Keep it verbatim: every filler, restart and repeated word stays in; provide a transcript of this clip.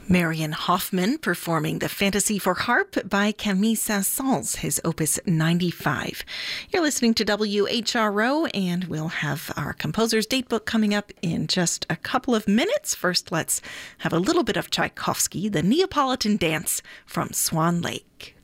Marian Hoffman performing the Fantasy for Harp by Camille Saint-Saëns, his opus ninety-five. You're listening to W H R O, and we'll have our composer's datebook coming up in just a couple of minutes. First, let's have a little bit of Tchaikovsky, the Neapolitan Dance from Swan Lake.